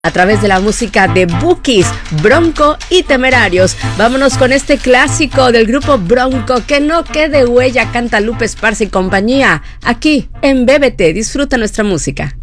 A través de la música de Bukis, Bronco y Temerarios. Vámonos con este clásico del grupo Bronco, Que no quede huella, canta Lupe Esparza y compañía. Aquí en BBT, disfruta nuestra música.